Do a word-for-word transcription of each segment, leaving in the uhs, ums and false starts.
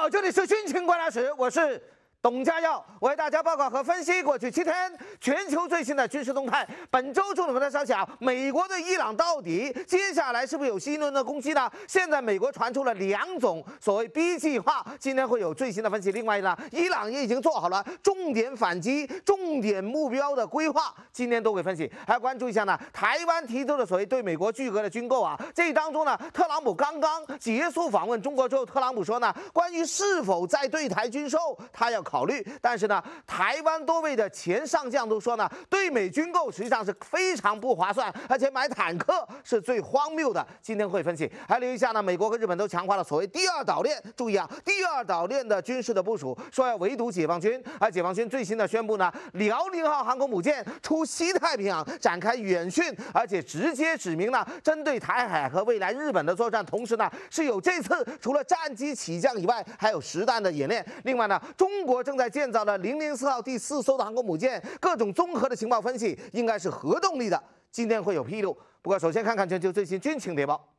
好，这里是军情观察室，我是董家耀，为大家报告和分析过去七天全球最新的军事动态。本周重点的消息啊，美国对伊朗到底接下来是不是有新一轮的攻击呢？现在美国传出了两种所谓 B 计划，今天会有最新的分析。另外呢，伊朗也已经做好了重点反击、重点目标的规划，今天都会分析。还要关注一下呢，台湾提出的所谓对美国巨额的军购啊，这当中呢，特朗普刚刚结束访问中国之后，特朗普说呢，关于是否再对台军售，他要考虑。但是呢，台湾多位的前上将都说呢，对美军购实际上是非常不划算，而且买坦克是最荒谬的。今天会分析，还留意一下呢，美国和日本都强化了所谓第二岛链。注意啊，第二岛链的军事的部署，说要围堵解放军。而解放军最新的宣布呢，辽宁号航空母舰出西太平洋展开远训，而且直接指明呢，针对台海和未来日本的作战，同时呢，是有这次除了战机起降以外，还有实弹的演练。另外呢，中国正在建造了零零四号第四艘的航空母舰，各种综合的情报分析应该是核动力的，今天会有披露。不过首先看看全球最新军情谍报。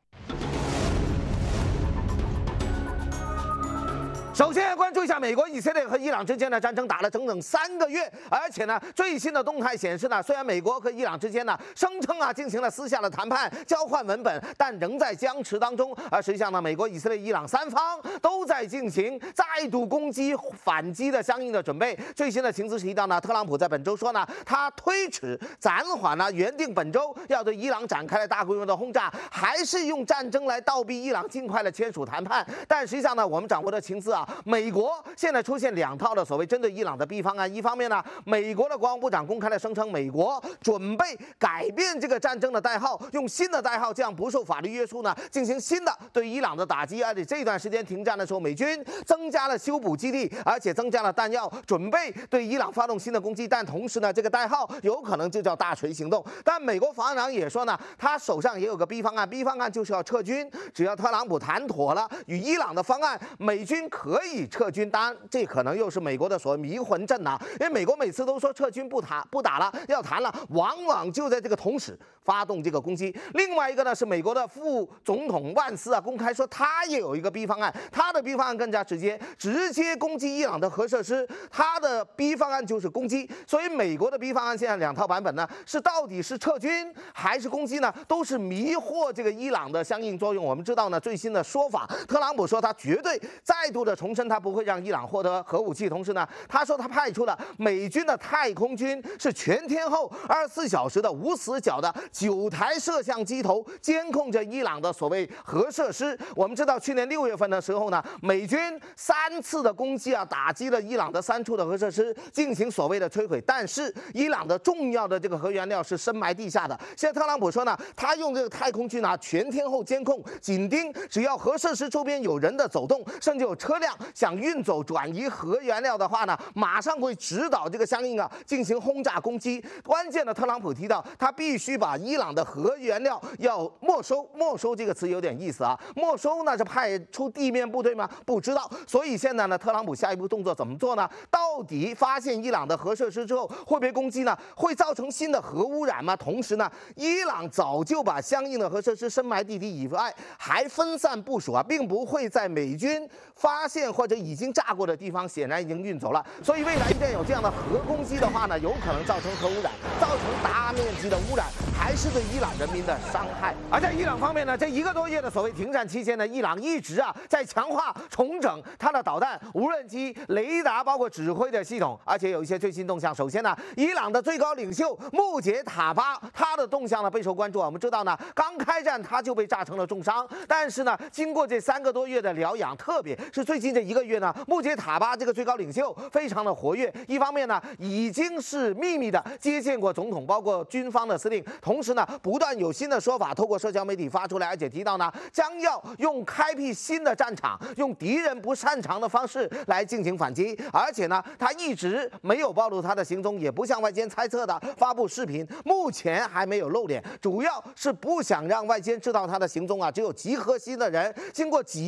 首先关注一下美国、以色列和伊朗之间的战争打了整整三个月，而且呢，最新的动态显示呢，虽然美国和伊朗之间呢声称啊进行了私下的谈判，交换文本，但仍在僵持当中。而实际上呢，美国、以色列、伊朗三方都在进行再度攻击、反击的相应的准备。最新的情资提到呢，特朗普在本周说呢，他推迟、暂缓了原定本周要对伊朗展开了大规模的轰炸，还是用战争来倒逼伊朗尽快的签署谈判。但实际上呢，我们掌握的情资啊。美国现在出现两套的所谓针对伊朗的 B 方案，一方面呢，美国的国防部长公开的声称，美国准备改变这个战争的代号，用新的代号，这样不受法律约束呢，进行新的对伊朗的打击。而且这段时间停战的时候，美军增加了修补基地，而且增加了弹药，准备对伊朗发动新的攻击。但同时呢，这个代号有可能就叫大锤行动。但美国防长也说呢，他手上也有个 B 方案 ，B 方案就是要撤军，只要特朗普谈妥了与伊朗的方案，美军可以撤军。当然，这可能又是美国的所谓迷魂阵呐、啊，因为美国每次都说撤军不谈不打了，要谈了，往往就在这个同时发动这个攻击。另外一个呢，是美国的副总统万斯啊，公开说他也有一个 B 方案，他的 B 方案更加直接，直接攻击伊朗的核设施。他的 B 方案就是攻击。所以美国的 B 方案现在两套版本呢，是到底是撤军还是攻击呢？都是迷惑这个伊朗的相应作用。我们知道呢，最新的说法，特朗普说他绝对再度的重申，他不会让伊朗获得核武器。同时呢，他说他派出了美军的太空军，是全天候二十四小时的无死角的九台摄像机头监控着伊朗的所谓核设施。我们知道去年六月份的时候呢，美军三次的攻击啊，打击了伊朗的三处的核设施，进行所谓的摧毁。但是伊朗的重要的这个核原料是深埋地下的。现在特朗普说呢，他用这个太空军啊，全天候监控、紧盯，只要核设施周边有人的走动，甚至有车辆想运走转移核原料的话呢，马上会指导这个相应啊进行轰炸攻击。关键的，特朗普提到他必须把伊朗的核原料要没收。没收这个词有点意思啊，没收那是派出地面部队吗？不知道。所以现在呢，特朗普下一步动作怎么做呢？到底发现伊朗的核设施之后会被攻击呢？会造成新的核污染吗？同时呢，伊朗早就把相应的核设施深埋地底以外，还分散部署啊，并不会在美军发现或者已经炸过的地方，显然已经运走了。所以未来一旦有这样的核攻击的话呢，有可能造成核污染，造成大面积的污染，还是对伊朗人民的伤害。而在伊朗方面呢，这一个多月的所谓停战期间呢，伊朗一直啊在强化重整它的导弹、无人机、雷达，包括指挥的系统，而且有一些最新动向。首先呢，伊朗的最高领袖穆杰塔巴，他的动向呢备受关注。我们知道呢，刚开战他就被炸成了重伤，但是呢，经过这三个多月的疗养，特别是最近这一个月呢，穆杰塔巴这个最高领袖非常的活跃。一方面呢，已经是秘密的接见过总统，包括军方的司令，同时呢，不断有新的说法透过社交媒体发出来，而且提到呢，将要用开辟新的战场，用敌人不擅长的方式来进行反击。而且呢，他一直没有暴露他的行踪，也不像外间猜测的发布视频，目前还没有露脸，主要是不想让外间知道他的行踪啊。只有极核心的人经过几道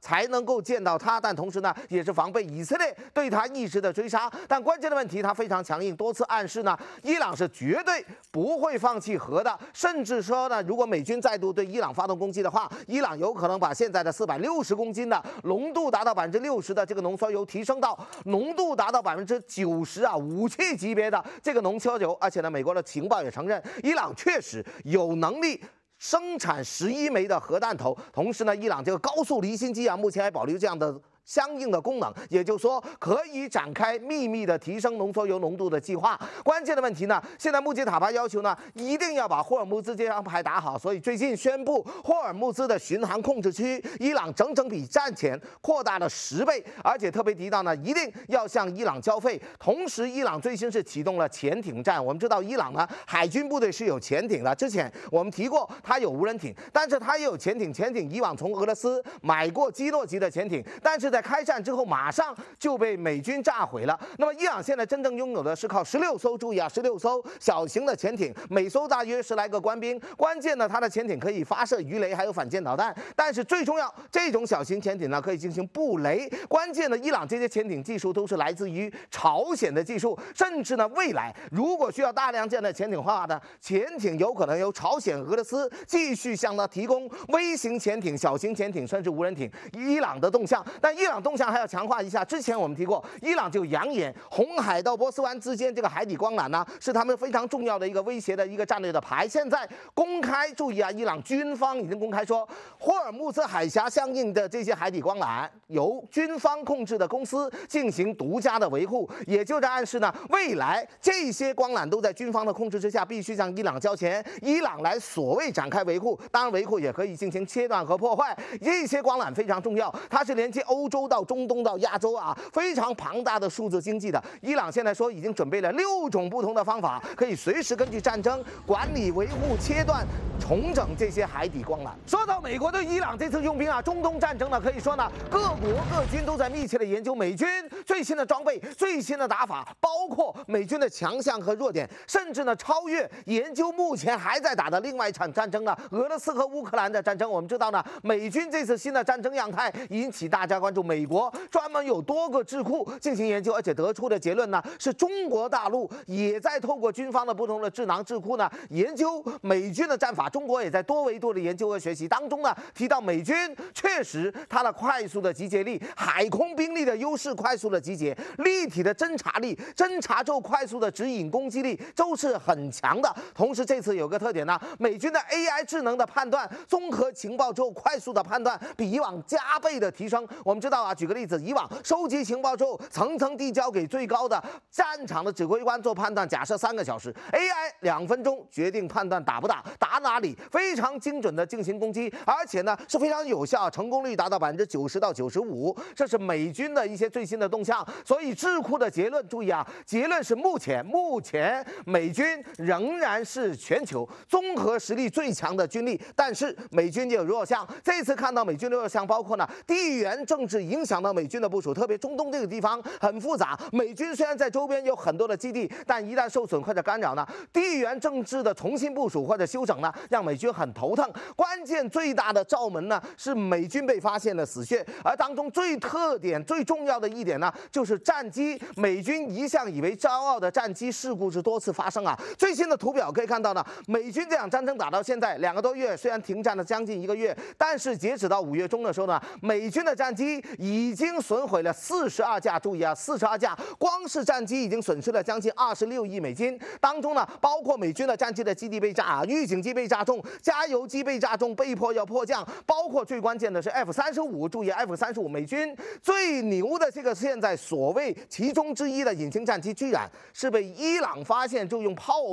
才能够见到他，但同时呢，也是防备以色列对他一时的追杀。但关键的问题，他非常强硬，多次暗示呢，伊朗是绝对不会放弃核的，甚至说呢，如果美军再度对伊朗发动攻击的话，伊朗有可能把现在的四百六十公斤的浓度达到百分之六十的这个浓缩铀提升到浓度达到百分之九十啊，武器级别的这个浓缩铀。而且呢，美国的情报也承认，伊朗确实有能力生产十一枚的核弹头。同时呢，伊朗这个高速离心机啊，目前还保留这样的相应的功能，也就是说可以展开秘密的提升浓缩铀浓度的计划。关键的问题呢，现在穆吉塔巴要求呢，一定要把霍尔木兹这张牌打好，所以最近宣布霍尔木兹的巡航控制区，伊朗整整比战前扩大了十倍，而且特别提到呢，一定要向伊朗交费。同时，伊朗最新是启动了潜艇战。我们知道伊朗呢，海军部队是有潜艇的，之前我们提过，它有无人艇，但是它也有潜艇。潜艇以往从俄罗斯买过基诺级的潜艇，但是在开战之后，马上就被美军炸毁了。那么，伊朗现在真正拥有的是靠十六艘，注意啊，十六艘小型的潜艇，每艘大约十来个官兵。关键呢，它的潜艇可以发射鱼雷，还有反舰导弹。但是最重要，这种小型潜艇呢，可以进行布雷。关键的，伊朗这些潜艇技术都是来自于朝鲜的技术，甚至呢，未来如果需要大量这样的潜艇的话呢，潜艇有可能由朝鲜、俄罗斯继续向它提供微型潜艇、小型潜艇，甚至无人艇。伊朗的动向，但伊朗动向还要强化一下。之前我们提过，伊朗就扬言红海到波斯湾之间这个海底光缆呢，是他们非常重要的一个威胁的一个战略的牌。现在公开注意啊，伊朗军方已经公开说，霍尔木兹海峡相应的这些海底光缆由军方控制的公司进行独家的维护，也就在暗示呢，未来这些光缆都在军方的控制之下，必须向伊朗交钱，伊朗来所谓展开维护。当然，维护也可以进行切断和破坏。这些光缆非常重要，它是连接欧洲到中东到亚洲啊，非常庞大的数字经济的。伊朗现在说已经准备了六种不同的方法，可以随时根据战争管理、维护、切断、重整这些海底光缆。说到美国对伊朗这次用兵啊，中东战争呢，可以说呢，各国各军都在密切的研究美军最新的装备、最新的打法，包括美军的强项和弱点，甚至呢超越研究目前还在打的另外一场战争呢，俄罗斯和乌克兰的战争。我们知道呢，美军这次新的战争样态引起大家关注，美国专门有多个智库进行研究，而且得出的结论呢，是中国大陆也在透过军方的不同的智囊智库呢，研究美军的战法。中国也在多维度的研究和学习当中呢，提到美军确实它的快速的集结力、海空兵力的优势，快速的集结、立体的侦察力、侦察之后快速的指引攻击力都是很强的。同时这次有个特点呢，美军的 A I 智能的判断、综合情报之后快速的判断比以往加倍的提升。我们知道啊，举个例子，以往收集情报之后层层递交给最高的战场的指挥官做判断，假设三个小时 ，A I 两分钟决定判断打不打，打哪里，非常精准的进行攻击，而且呢是非常有效，成功率达到百分之九十到九十五，这是美军的一些最新的动向。所以智库的结论，注意啊，结论是目前目前美军仍然是全球综合实力最强的军力，但是美军也有弱项。这次看到美军的弱项，包括呢地缘政治影响到美军的部署，特别中东这个地方很复杂。美军虽然在周边有很多的基地，但一旦受损或者干扰呢，地缘政治的重新部署或者休整呢，让美军很头疼。关键最大的罩门呢，是美军被发现的死穴，而当中最特点、最重要的一点呢，就是战机。美军一向以为骄傲的战机事故是多次发生啊。最新的图表可以看到呢，美军这场战争打到现在两个多月，虽然停战了将近一个月，但是截止到五月中的时候呢，美军的战机已经损毁了四十二架。注意啊，四十二架，光是战机已经损失了将近二十六亿美金。当中呢，包括美军的战机的基地被炸啊，预警机被炸中，加油机被炸中，被迫要迫降。包括最关键的是 F 三十五，注意 F 三十五，美军最牛的这个现在所谓其中之一的隐形战机，居然是被伊朗发现，就用炮